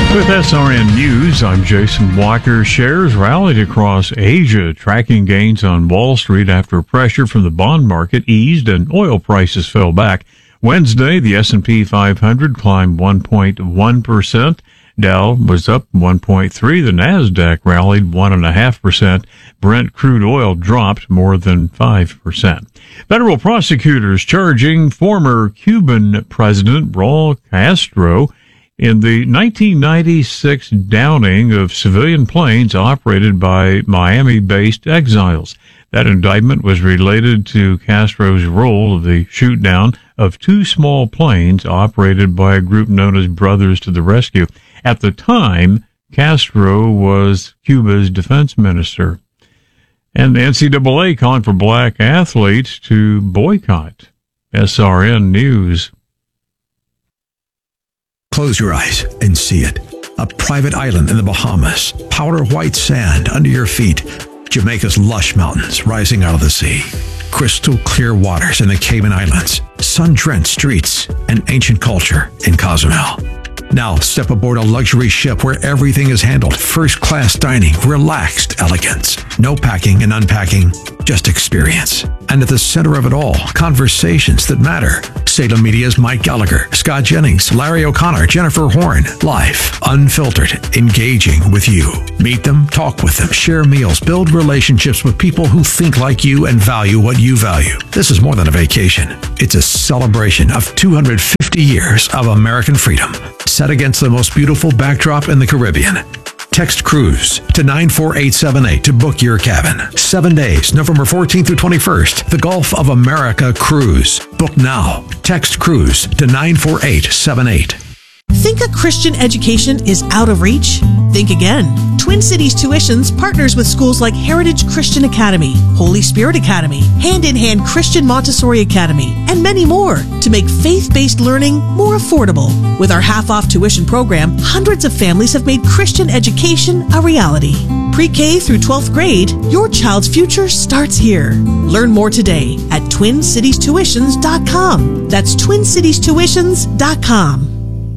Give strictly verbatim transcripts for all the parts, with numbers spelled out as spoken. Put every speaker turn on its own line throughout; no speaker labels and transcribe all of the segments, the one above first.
With S R N News, I'm Jason Walker. Shares rallied across Asia, tracking gains on Wall Street after pressure from the bond market eased and oil prices fell back. Wednesday, the S and P five hundred climbed one point one percent. Dow was up one point three. The Nasdaq rallied one point five percent. Brent crude oil dropped more than five percent. Federal prosecutors charging former Cuban President Raul Castro in the nineteen ninety-six downing of civilian planes operated by Miami-based exiles. That indictment was related to Castro's role of the shoot-down of two small planes operated by a group known as Brothers to the Rescue. At the time, Castro was Cuba's defense minister. And the N C double A calling for black athletes to boycott. S R N News.
Close your eyes and see it. A private island in the Bahamas, powder white sand under your feet, Jamaica's lush mountains rising out of the sea, crystal clear waters in the Cayman Islands, sun-drenched streets, and ancient culture in Cozumel. Now step aboard a luxury ship where everything is handled first-class dining, relaxed elegance. No packing and unpacking, just experience. And at the center of it all, conversations that matter. Salem Media's Mike Gallagher, Scott Jennings, Larry O'Connor, Jennifer Horn. Live, unfiltered, engaging with you. Meet them, talk with them, share meals, build relationships with people who think like you and value what you value. This is more than a vacation. It's a celebration of two hundred fifty years of American freedom, set against the most beautiful backdrop in the Caribbean. Text Cruise to nine four eight seven eight to book your cabin. Seven days, November fourteenth through twenty-first. The Gulf of America Cruise. Book now. Text Cruise to nine four eight seven eight.
Think a Christian education is out of reach? Think again. Twin Cities Tuitions partners with schools like Heritage Christian Academy, Holy Spirit Academy, Hand in Hand Christian Montessori Academy, and many more to make faith-based learning more affordable. With our half-off tuition program, hundreds of families have made Christian education a reality. Pre-K through twelfth grade, your child's future starts here. Learn more today at twin cities tuitions dot com. That's twin cities tuitions dot com.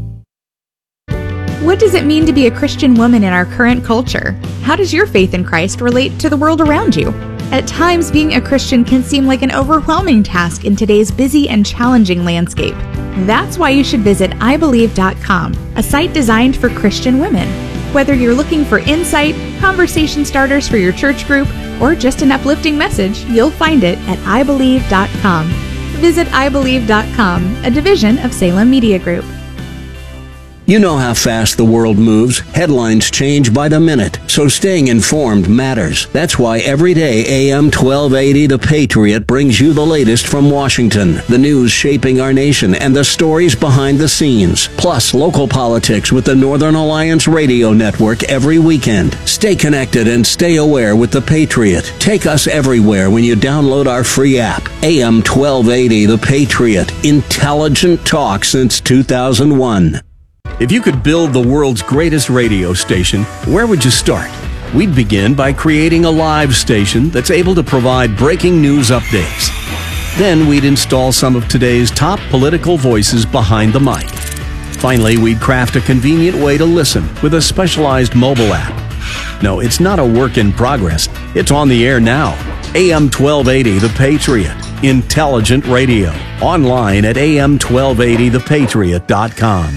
What does it mean to be a Christian woman in our current culture? How does your faith in Christ relate to the world around you? At times, being a Christian can seem like an overwhelming task in today's busy and challenging landscape. That's why you should visit i believe dot com, a site designed for Christian women. Whether you're looking for insight, conversation starters for your church group, or just an uplifting message, you'll find it at i believe dot com. Visit i believe dot com, a division of Salem Media Group.
You know how fast the world moves. Headlines change by the minute, so staying informed matters. That's why every day A M twelve eighty The Patriot brings you the latest from Washington, the news shaping our nation, and the stories behind the scenes. Plus, local politics with the Northern Alliance Radio Network every weekend. Stay connected and stay aware with The Patriot. Take us everywhere when you download our free app. A M twelve eighty The Patriot. Intelligent talk since two thousand one. If you could build the world's greatest radio station, where would you start? We'd begin by creating a live station that's able to provide breaking news updates. Then we'd install some of today's top political voices behind the mic. Finally, we'd craft a convenient way to listen with a specialized mobile app. No, it's not a work in progress. It's on the air now. A M twelve eighty The Patriot. Intelligent radio. Online at a m twelve eighty the patriot dot com.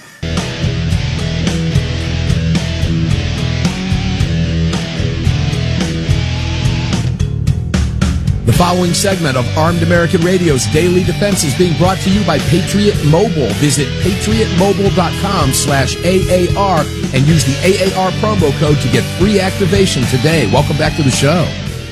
The following segment of Armed American Radio's Daily Defense is being brought to you by Patriot Mobile. Visit patriot mobile dot com slash A A R and use the A A R promo code to get free activation today. Welcome back to the show.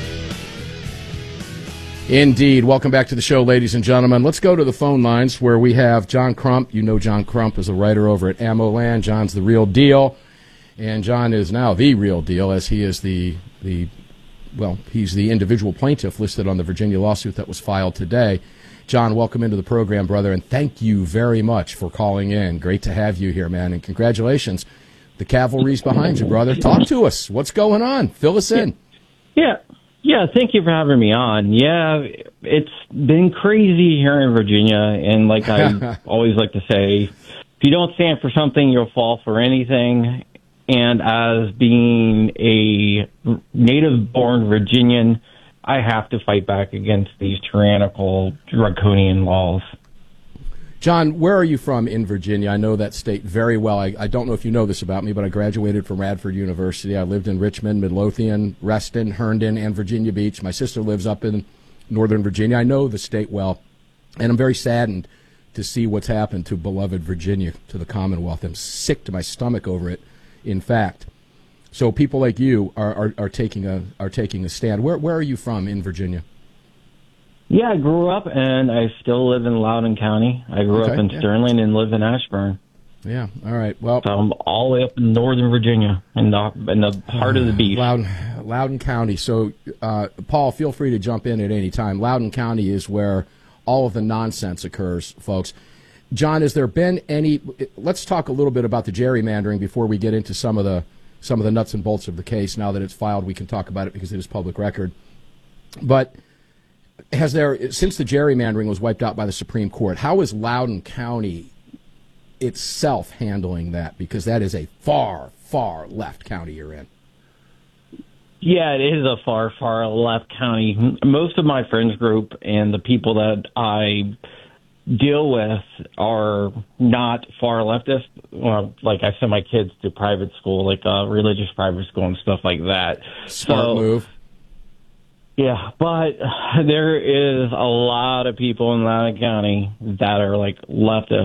Indeed. Welcome back to the show, ladies and gentlemen. Let's go to the phone lines where we have John Crump. You know John Crump is a writer over at AmmoLand. John's the real deal. And John is now the real deal, as he is the the well, he's the individual plaintiff listed on the Virginia lawsuit that was filed today. John, welcome into the program, brother, and thank you very much for calling in. Great to have you here, man, and congratulations. The cavalry's behind you, brother. Talk to us. What's going on? Fill us in.
Yeah, yeah, thank you for having me on. Yeah, it's been crazy here in Virginia, and like I always like to say, if you don't stand for something, you'll fall for anything. And as being a native-born Virginian, I have to fight back against these tyrannical, draconian laws.
John, where are you from in Virginia? I know that state very well. I, I don't know if you know this about me, but I graduated from Radford University. I lived in Richmond, Midlothian, Reston, Herndon, and Virginia Beach. My sister lives up in Northern Virginia. I know the state well, and I'm very saddened to see what's happened to beloved Virginia, to the Commonwealth. I'm sick to my stomach over it, in fact. So people like you are, are, are taking a are taking a stand. Where where are you from in Virginia?
Yeah, I grew up, and I still live in Loudoun County. I grew
Okay,
up in
yeah.
Sterling and live in Ashburn.
Yeah, all right. Well,
So I'm all the way up in Northern Virginia, in the, in the heart of the beast.
Loudoun, Loudoun County. So, uh, Paul, feel free to jump in at any time. Loudoun County is where all of the nonsense occurs, folks. John, has there been any? Let's talk a little bit about the gerrymandering before we get into some of the some of the nuts and bolts of the case. Now that it's filed, we can talk about it because it is public record. But has there, since the gerrymandering was wiped out by the Supreme Court, how is Loudoun County itself handling that? Because that is a far, far left county you're in.
Yeah, it is a far, far left county. Most of my friends group and the people that I deal with are not far leftist. Well, like I send my kids to private school, like uh, religious private school and stuff like that.
Smart
so,
move.
Yeah, but there is a lot of people in Loudoun County that are like leftist.